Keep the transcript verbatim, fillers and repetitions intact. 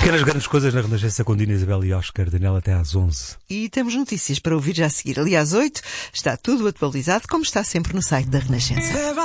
Pequenas grandes coisas na Renascença com Dina, Isabel e Oscar. Daniela, até às onze. E temos notícias para ouvir já a seguir. Ali às oito está tudo atualizado, como está sempre no site da Renascença.